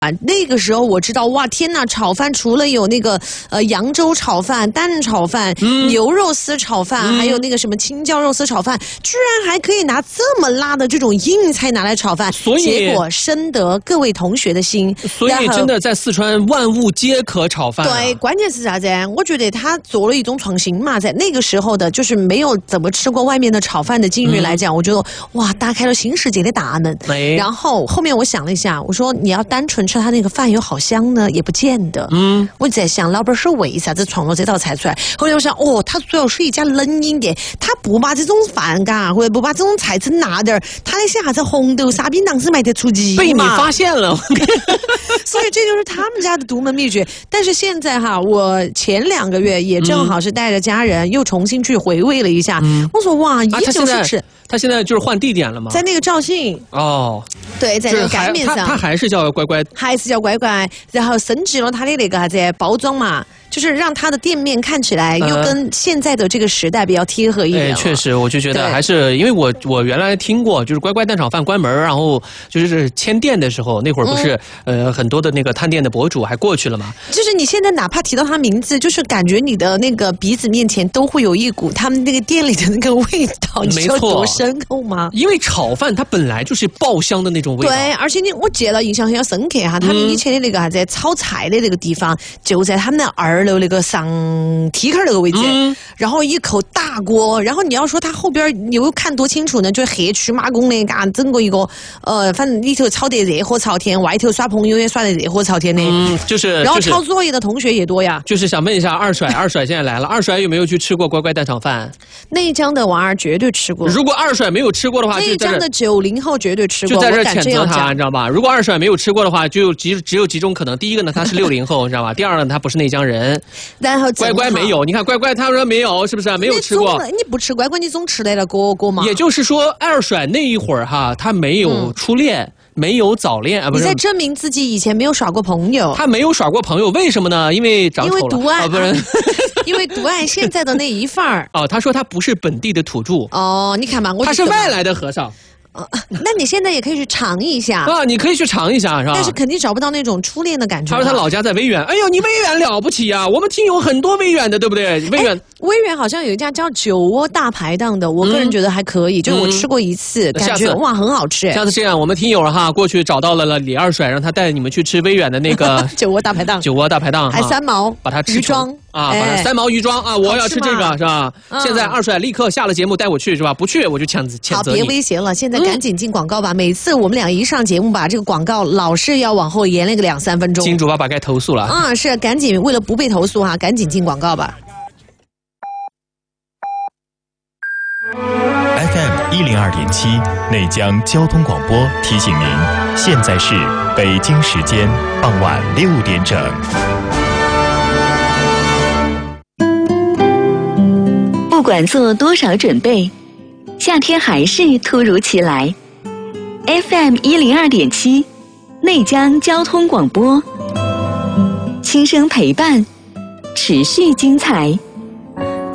那个时候我知道，哇，天哪！炒饭除了有那个扬州炒饭、蛋炒饭、牛肉丝炒饭，还有那个什么青椒肉丝炒饭，居然还可以拿这么辣的这种硬菜拿来炒饭， 所以结果深得各位同学的心。 所以真的在四川万物皆可炒饭、啊。 对，关键是啥子？我觉得他做了一种创新嘛，在那个时候的，就是没有怎么吃过外面的炒饭的金鱼来讲，我觉得哇，打开了新世界的大门。然后后面我想了一下，我说你要单纯吃他那个饭有好香呢，也不见得。我在想老板是为啥子创了这道菜出来？后来我想，哦，他主要是一家冷饮店，他不把这种饭或者不把这种菜整辣点儿，他那些啥子红豆沙冰当时卖得出鸡被你发现了。 所以这就是他们家的独门秘诀。但是现在哈，我前2个月也正好是带着家人又重新去回味了一下。我说哇，依旧是吃。 他现在就是换地点了吗？ 在那个肇庆。 哦， 对，在那个擀面上， 他还是叫乖乖， 还是叫乖乖，然后升级了他的那个啥子包装嘛。就是让他的店面看起来又跟现在的这个时代比较贴合一点。 确实，我就觉得还是因为我原来听过，就是乖乖蛋炒饭关门，然后就是迁店的时候，那会儿不是很多的那个探店的博主还过去了嘛。 就是你现在哪怕提到他名字，就是感觉你的那个鼻子面前都会有一股他们那个店里的那个味道，你知道多深厚吗？ 因为炒饭它本来就是爆香的那种味道。 对，而且我记得印象很深刻哈，他们以前的那个啥子炒菜的那个地方，就在他们的2楼那个上梯坎那个位置，然后一口大锅，然后你要说它后边你又看多清楚呢，就是黑黢马工的，整个一个反正里头炒得热火朝天，外头耍朋友也耍得热火朝天的， 就是然后抄作业的同学也多呀。 就是想问一下二帅现在来了，二帅有没有去吃过乖乖蛋炒饭？ 内江的娃儿绝对吃过。 如果二帅没有吃过的话， 内江的90后绝对吃过。 就在这谴责他，你知道吧？如果二帅没有吃过的话，就只有几种可能。第一个呢，他是60后，你知道吧？第二呢，他不是内江人。 然后乖乖没有，你看乖乖他说没有，是不是没有吃过？ 你不吃乖乖，你总吃得了哥哥吗？ 也就是说，二帅那一会儿哈，他没有初恋。没有早恋啊！不是， 你在证明自己以前没有耍过朋友。 他没有耍过朋友，为什么呢？因为长丑了。 因为独爱， 不是， 因为独爱现在的那一份儿。 哦，他说他不是本地的土著。 哦，你看嘛， 他是外来的和尚。 那你现在也可以去尝一下啊！你可以去尝一下，是吧？ 但是肯定找不到那种初恋的感觉。 他说他老家在威远，哎呦，你威远了不起呀！我们听友很多威远的，对不对？ 威远好像有一家叫酒窝大排档的，我个人觉得还可以，就是我吃过一次，感觉哇很好吃。 下次这样，我们听友哈过去找到了李二帅，让他带你们去吃威远的那个酒窝大排档。 酒窝大排档还3毛， 把它吃鱼庄啊，把3毛鱼庄啊，我要吃这个是吧？现在二帅立刻下了节目带我去是吧？不去我就谴责你。 好，别威胁了，现在赶紧进广告吧。每次我们俩一上节目吧，这个广告老是要往后延了个2-3分钟。 金主爸爸该投诉了。 是赶紧为了不被投诉哈，赶紧进广告吧。 FM 102.7内江交通广播提醒您，现在是北京时间傍晚6点整。 不管做多少准备，夏天还是突如其来。FM 102.7内江交通广播，轻声陪伴，持续精彩。